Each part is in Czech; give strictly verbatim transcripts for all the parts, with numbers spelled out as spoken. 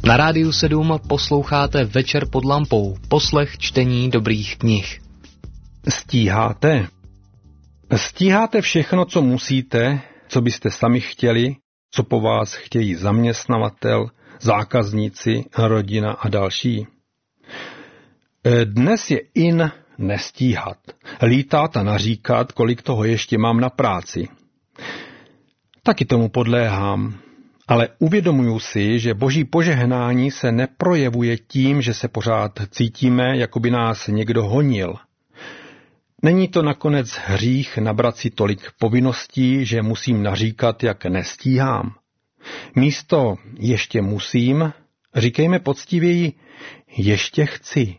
Na Rádiu sedm posloucháte Večer pod lampou, poslech čtení dobrých knih. Stíháte? Stíháte všechno, co musíte, co byste sami chtěli, co po vás chtějí zaměstnavatel, zákazníci, rodina a další? Dnes je in nestíhat, lítat a naříkat, kolik toho ještě mám na práci. Taky tomu podléhám, ale uvědomuju si, že boží požehnání se neprojevuje tím, že se pořád cítíme, jako by nás někdo honil. Není to nakonec hřích nabrat si tolik povinností, že musím naříkat, jak nestíhám. Místo ještě musím, říkejme poctivěji, ještě chci.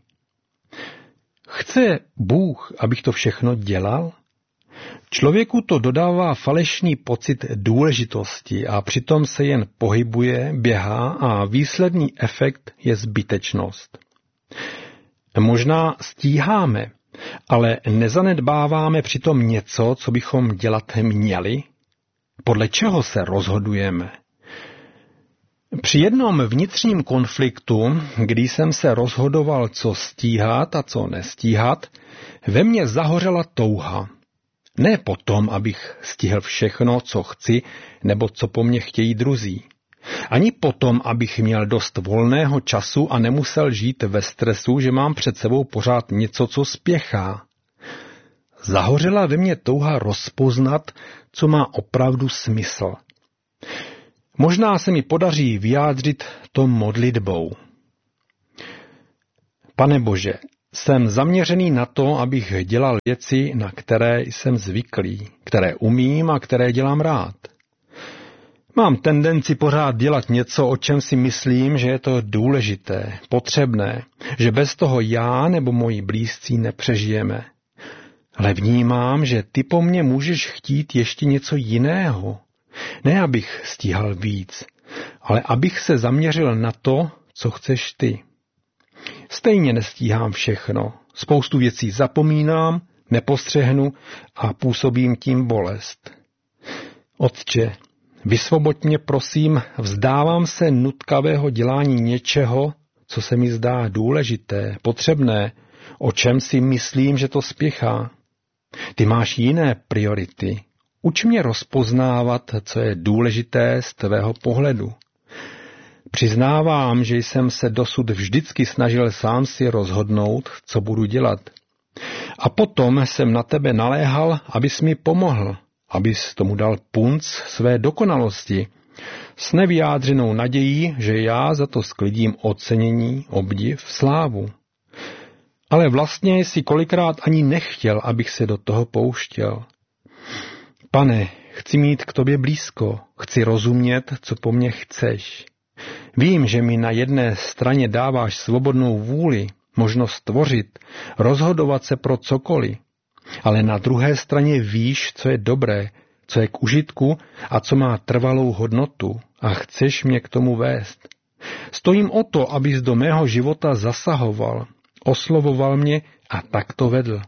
Chce Bůh, abych to všechno dělal? Člověku to dodává falešný pocit důležitosti a přitom se jen pohybuje, běhá a výsledný efekt je zbytečnost. Možná stíháme, ale nezanedbáváme přitom něco, co bychom dělat měli? Podle čeho se rozhodujeme? Při jednom vnitřním konfliktu, kdy jsem se rozhodoval, co stíhat a co nestíhat, ve mně zahořela touha. Ne potom, abych stihl všechno, co chci, nebo co po mně chtějí druzí. Ani potom, abych měl dost volného času a nemusel žít ve stresu, že mám před sebou pořád něco, co spěchá. Zahořela ve mně touha rozpoznat, co má opravdu smysl. Možná se mi podaří vyjádřit to modlitbou. Pane Bože, jsem zaměřený na to, abych dělal věci, na které jsem zvyklý, které umím a které dělám rád. Mám tendenci pořád dělat něco, o čem si myslím, že je to důležité, potřebné, že bez toho já nebo moji blízcí nepřežijeme. Ale vnímám, že ty po mně můžeš chtít ještě něco jiného. Ne, abych stíhal víc, ale abych se zaměřil na to, co chceš ty. Stejně nestíhám všechno. Spoustu věcí zapomínám, nepostřehnu a působím tím bolest. Otče, vysvoboď mě, prosím, vzdávám se nutkavého dělání něčeho, co se mi zdá důležité, potřebné, o čem si myslím, že to spěchá. Ty máš jiné priority. Uč mě rozpoznávat, co je důležité z tvého pohledu. Přiznávám, že jsem se dosud vždycky snažil sám si rozhodnout, co budu dělat. A potom jsem na tebe naléhal, abys mi pomohl, abys tomu dal punc své dokonalosti, s nevyjádřenou nadějí, že já za to sklidím ocenění, obdiv, slávu. Ale vlastně si kolikrát ani nechtěl, abych se do toho pouštěl. Pane, chci mít k tobě blízko, chci rozumět, co po mně chceš. Vím, že mi na jedné straně dáváš svobodnou vůli, možnost tvořit, rozhodovat se pro cokoliv, ale na druhé straně víš, co je dobré, co je k užitku a co má trvalou hodnotu a chceš mě k tomu vést. Stojím o to, abys do mého života zasahoval, oslovoval mě a tak to vedl.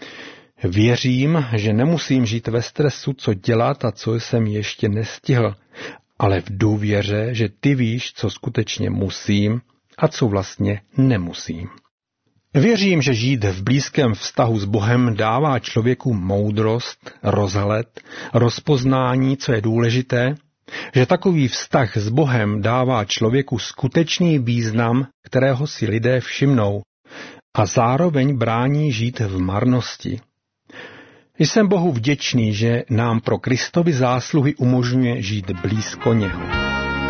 Věřím, že nemusím žít ve stresu, co dělat a co jsem ještě nestihl, ale v důvěře, že ty víš, co skutečně musím a co vlastně nemusím. Věřím, že žít v blízkém vztahu s Bohem dává člověku moudrost, rozhled, rozpoznání, co je důležité, že takový vztah s Bohem dává člověku skutečný význam, kterého si lidé všimnou, a zároveň brání žít v marnosti. Jsem Bohu vděčný, že nám pro Kristovy zásluhy umožňuje žít blízko něho.